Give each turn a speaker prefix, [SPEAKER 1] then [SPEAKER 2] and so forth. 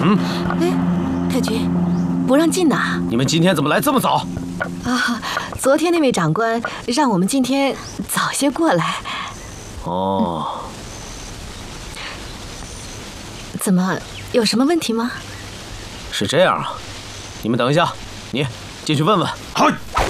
[SPEAKER 1] 哎，太君，不让进呐！
[SPEAKER 2] 你们今天怎么来这么早？
[SPEAKER 1] 啊，昨天那位长官让我们今天早些过来。
[SPEAKER 2] 哦，
[SPEAKER 1] 怎么，有什么问题吗？
[SPEAKER 2] 是这样啊。你们等一下，你进去问问。
[SPEAKER 3] 好。